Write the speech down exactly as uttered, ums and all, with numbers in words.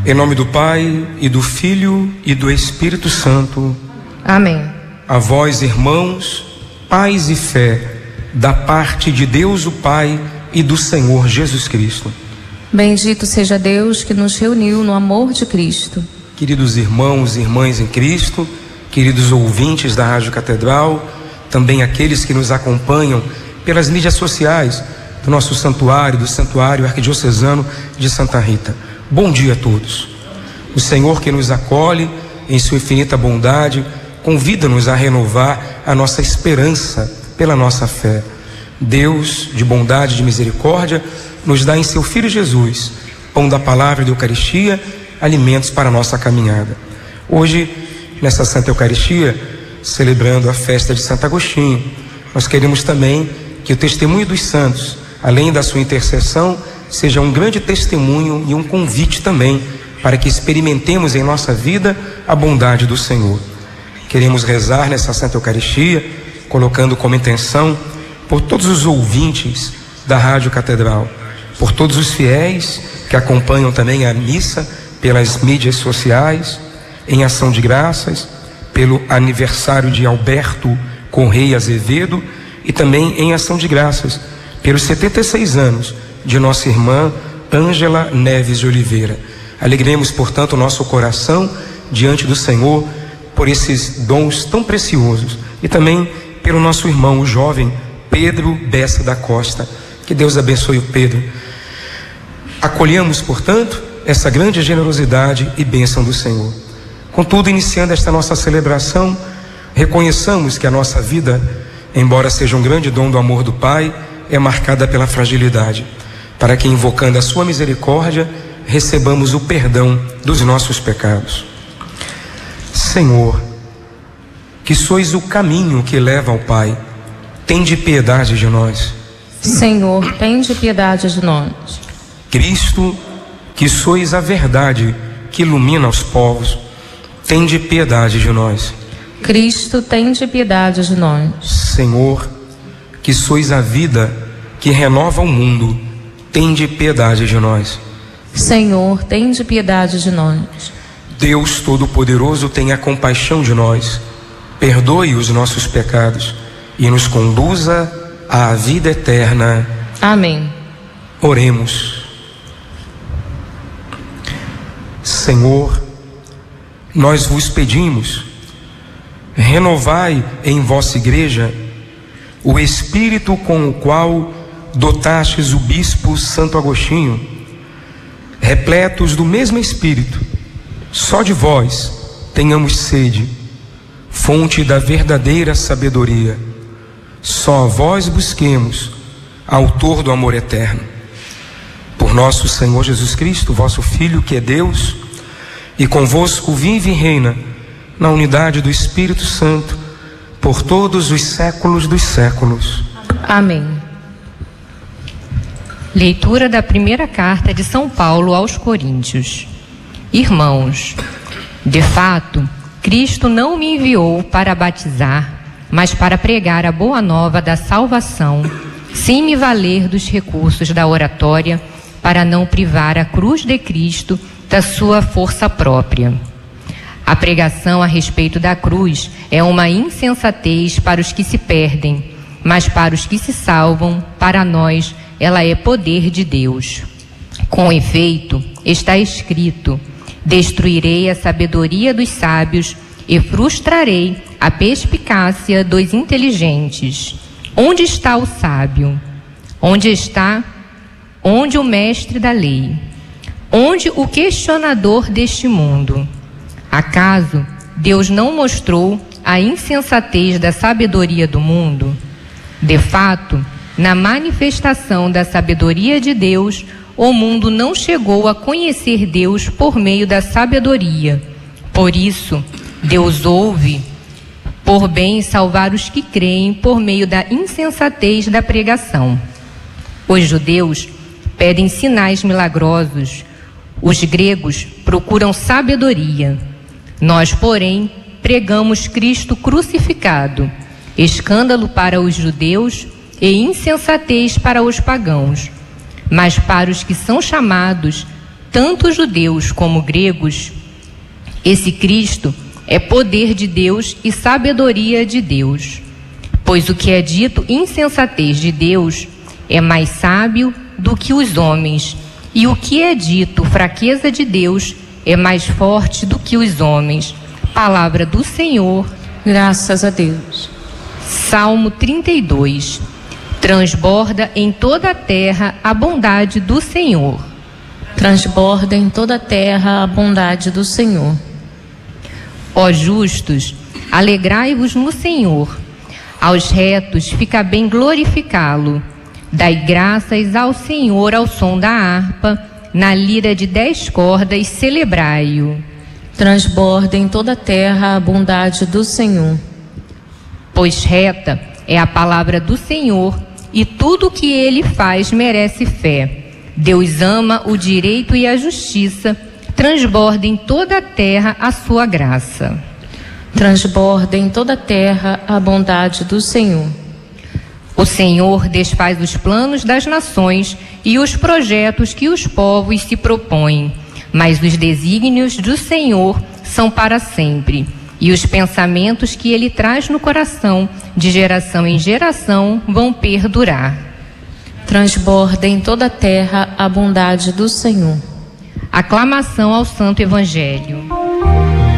Em nome do Pai, e do Filho, e do Espírito Santo. Amém. A vós, irmãos, paz e fé, da parte de Deus o Pai e do Senhor Jesus Cristo. Bendito seja Deus que nos reuniu no amor de Cristo. Queridos irmãos e irmãs em Cristo, queridos ouvintes da Rádio Catedral, também aqueles que nos acompanham pelas mídias sociais do nosso santuário, do Santuário Arquidiocesano de Santa Rita. Bom dia a todos. O Senhor que nos acolhe em sua infinita bondade, convida-nos a renovar a nossa esperança pela nossa fé. Deus, de bondade e de misericórdia, nos dá em seu Filho Jesus, pão da palavra e da Eucaristia, alimentos para a nossa caminhada. Hoje, nessa Santa Eucaristia, celebrando a festa de Santo Agostinho, nós queremos também que o testemunho dos santos, além da sua intercessão, seja um grande testemunho e um convite também para que experimentemos em nossa vida a bondade do Senhor. Queremos rezar nessa Santa Eucaristia, colocando como intenção por todos os ouvintes da Rádio Catedral, por todos os fiéis que acompanham também a missa pelas mídias sociais, em ação de graças, pelo aniversário de Alberto Correia Azevedo e também em ação de graças pelos setenta e seis anos de nossa irmã Ângela Neves de Oliveira. Alegremos, portanto, o nosso coração diante do Senhor por esses dons tão preciosos e também pelo nosso irmão, o jovem Pedro Bessa da Costa. Que Deus abençoe o Pedro. Acolhemos, portanto, essa grande generosidade e bênção do Senhor. Contudo, iniciando esta nossa celebração, reconheçamos que a nossa vida, embora seja um grande dom do amor do Pai, é marcada pela fragilidade, para que, invocando a sua misericórdia, recebamos o perdão dos nossos pecados. Senhor, que sois o caminho que leva ao Pai, tende piedade de nós. Senhor, tende piedade de nós. Cristo, que sois a verdade que ilumina os povos, tende piedade de nós. Cristo, tende piedade de nós. Senhor, que sois a vida que renova o mundo, tende piedade de nós. Senhor, tende piedade de nós. Deus Todo-Poderoso, tenha compaixão de nós, perdoe os nossos pecados e nos conduza à vida eterna. Amém. Oremos. Senhor, nós vos pedimos, renovai em vossa igreja o espírito com o qual dotastes o bispo Santo Agostinho, repletos do mesmo espírito, só de vós tenhamos sede, fonte da verdadeira sabedoria. Só a vós busquemos, autor do amor eterno. Por nosso Senhor Jesus Cristo, vosso Filho, que é Deus, e convosco vive e reina na unidade do Espírito Santo, por todos os séculos dos séculos. Amém. Leitura da primeira carta de São Paulo aos Coríntios. Irmãos, de fato, Cristo não me enviou para batizar, mas para pregar a boa nova da salvação, sem me valer dos recursos da oratória, para não privar a cruz de Cristo da sua força própria. A pregação a respeito da cruz é uma insensatez para os que se perdem, mas para os que se salvam, para nós, ela é poder de Deus. Com efeito, está escrito: destruirei a sabedoria dos sábios e frustrarei a perspicácia dos inteligentes. Onde está o sábio? Onde está? Onde o mestre da lei? Onde o questionador deste mundo? Acaso Deus não mostrou a insensatez da sabedoria do mundo? De fato, na manifestação da sabedoria de Deus, o mundo não chegou a conhecer Deus por meio da sabedoria. Por isso, Deus ouve por bem salvar os que creem por meio da insensatez da pregação. Os judeus pedem sinais milagrosos, os gregos procuram sabedoria. Nós, porém, pregamos Cristo crucificado, escândalo para os judeus e insensatez para os pagãos. Mas para os que são chamados, tanto judeus como gregos, esse Cristo é poder de Deus e sabedoria de Deus. Pois o que é dito insensatez de Deus é mais sábio do que os homens, e o que é dito fraqueza de Deus é mais forte do que os homens. Palavra do Senhor. Graças a Deus. Salmo trinta e dois. Transborda em toda a terra a bondade do Senhor. Transborda em toda a terra a bondade do Senhor. Ó justos, alegrai-vos no Senhor. Aos retos fica bem glorificá-lo. Dai graças ao Senhor ao som da harpa, na lira de dez cordas celebrai-o. Transborda em toda a terra a bondade do Senhor. Pois reta é a palavra do Senhor, e tudo o que ele faz merece fé. Deus ama o direito e a justiça, transborda em toda a terra a sua graça. Transborda em toda a terra a bondade do Senhor. O Senhor desfaz os planos das nações e os projetos que os povos se propõem, mas os desígnios do Senhor são para sempre, e os pensamentos que ele traz no coração, de geração em geração, vão perdurar. Transborda em toda a terra a bondade do Senhor. Aclamação ao Santo Evangelho.